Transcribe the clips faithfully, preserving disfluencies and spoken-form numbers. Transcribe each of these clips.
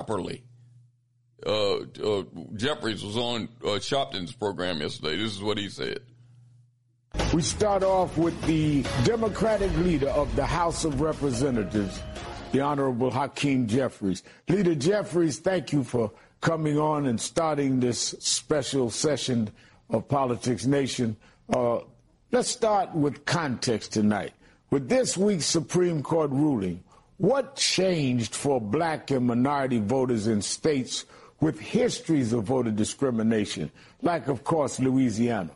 properly. Uh, uh, Jeffries was on uh, Shopton's program yesterday. This is what he said. We start off with the Democratic leader of the House of Representatives, the Honorable Hakeem Jeffries. Leader Jeffries, thank you for coming on and starting this special session of Politics Nation. Uh, let's start with context tonight. With this week's Supreme Court ruling, what changed for black and minority voters in states with histories of voter discrimination, like, of course, Louisiana?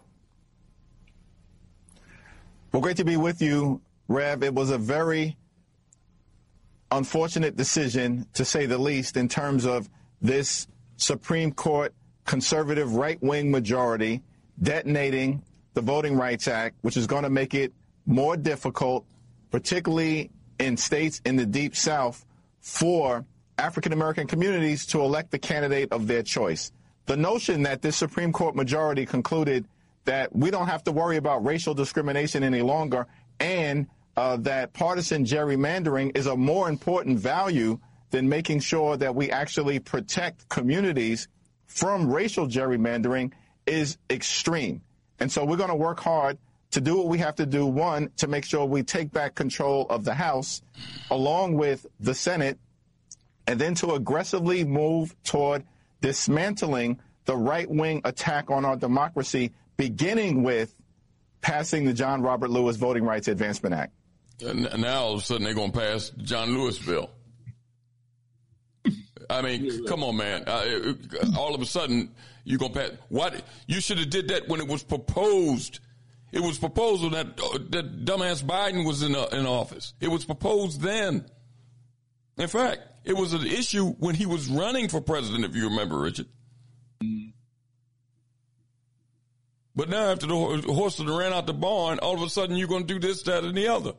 Well, great to be with you, Rev. It was a very unfortunate decision, to say the least, in terms of this Supreme Court conservative right-wing majority detonating the Voting Rights Act, which is going to make it more difficult, particularly in states in the Deep South, for African-American communities to elect the candidate of their choice. The notion that this Supreme Court majority concluded that we don't have to worry about racial discrimination any longer, and uh, that partisan gerrymandering is a more important value than making sure that we actually protect communities from racial gerrymandering is extreme. And so we're going to work hard to do what we have to do, one, to make sure we take back control of the House along with the Senate, and then to aggressively move toward dismantling the right-wing attack on our democracy, beginning with passing the John Robert Lewis Voting Rights Advancement Act. And now all of a sudden they're going to pass John Lewis bill. I mean, come on, man. Uh, all of a sudden you're going to pass. What? You should have did that when it was proposed. It was proposed when that, uh, that dumbass Biden was in, uh, in office. It was proposed then. In fact, it was an issue when he was running for president, if you remember, Richard. But now after the horse that ran out the barn, all of a sudden you're going to do this, that, and the other.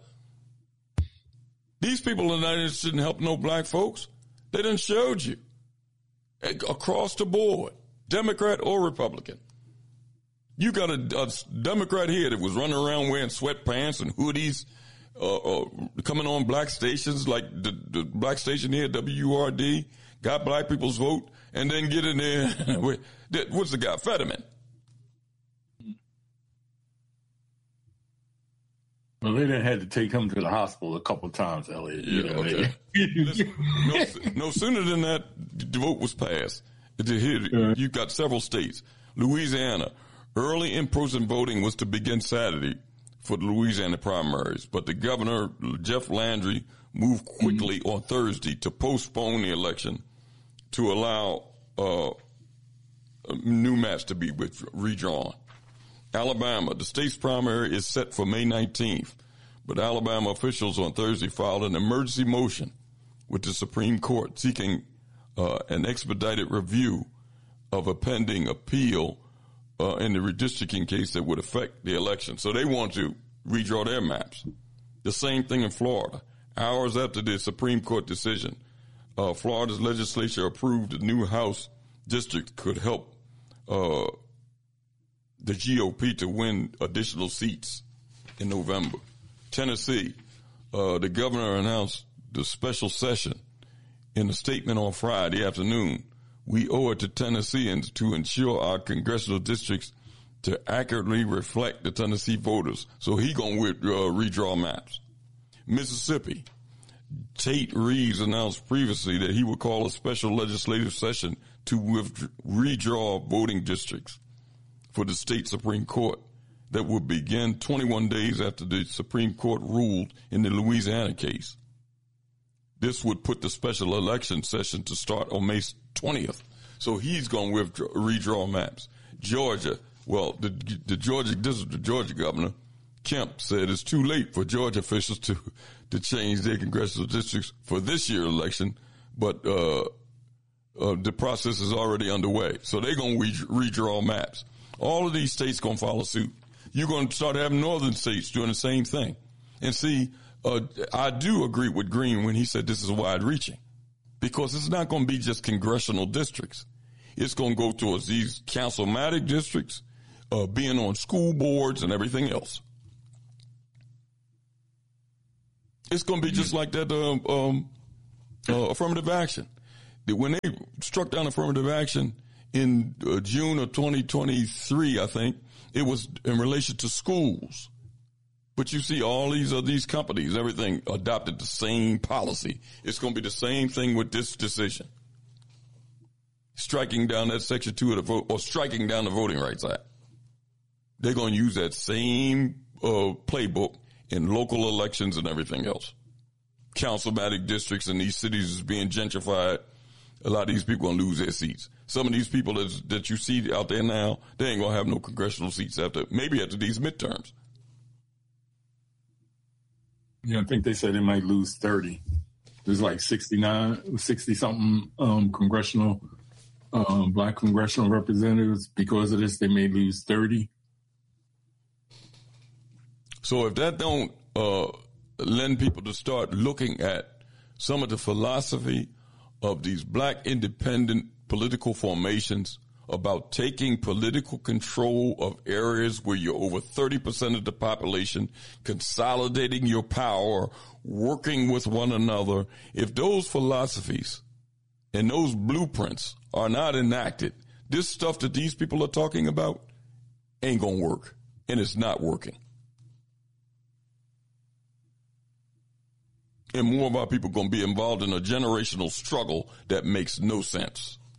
These people are not interested in helping no black folks. They done showed you across the board, Democrat or Republican. You got a, a Democrat here that was running around wearing sweatpants and hoodies, uh, uh, coming on black stations like the, the black station here, W R D, got black people's vote, and then get in there. What's the guy? Fetterman. Well, they done had to take him to the hospital a couple of times, Elliot. Yeah, you know, okay. Listen, no, no sooner than that, the vote was passed. Here, you've got several states. Louisiana, early in-person voting was to begin Saturday for the Louisiana primaries, but the governor, Jeff Landry, moved quickly mm-hmm. on Thursday to postpone the election to allow uh, new maps to be with, redrawn. Alabama, the state's primary is set for May nineteenth, but Alabama officials on Thursday filed an emergency motion with the Supreme Court seeking uh, an expedited review of a pending appeal uh, in the redistricting case that would affect the election. So they want to redraw their maps. The same thing in Florida. Hours after the Supreme Court decision, uh, Florida's legislature approved a new House district could help uh the G O P to win additional seats in November. Tennessee, uh, the governor announced the special session in a statement on Friday afternoon. We owe it to Tennesseans to ensure our congressional districts to accurately reflect the Tennessee voters. So he gonna uh, redraw maps. Mississippi, Tate Reeves announced previously that he would call a special legislative session to withdraw, redraw voting districts for the state Supreme Court that would begin twenty-one days after the Supreme Court ruled in the Louisiana case. This would put the special election session to start on May twentieth. So he's going to withdraw, redraw maps. Georgia, well, the, the Georgia, this is the Georgia governor, Kemp, said it's too late for Georgia officials to, to change their congressional districts for this year's election, but uh, uh, the process is already underway. So they're going to re- redraw maps. All of these states going to follow suit. You're going to start having northern states doing the same thing. And see, uh, I do agree with Green when he said this is wide reaching, because it's not going to be just congressional districts. It's going to go towards these councilmatic districts, uh, being on school boards and everything else. It's going to be just like that um, um, uh, affirmative action. that when they struck down affirmative action in uh, June of twenty twenty-three, I think, it was in relation to schools. But you see all these of these companies, everything adopted the same policy. It's going to be the same thing with this decision. Striking down that Section two of the vote, or striking down the Voting Rights Act. They're going to use that same uh, playbook in local elections and everything else. Councilmatic districts in these cities is being gentrified. A lot of these people are going to lose their seats. Some of these people that, that you see out there now, they ain't going to have no congressional seats after, maybe after these midterms. Yeah, I think they said they might lose thirty. There's like sixty-nine, sixty something um, congressional, um, black congressional representatives. Because of this, they may lose thirty. So if that don't uh, lend people to start looking at some of the philosophy of these black independent political formations about taking political control of areas where you're over thirty percent of the population, consolidating your power, working with one another, if those philosophies and those blueprints are not enacted, this stuff that these people are talking about ain't going to work, and it's not working. And more of our people going to be involved in a generational struggle that makes no sense.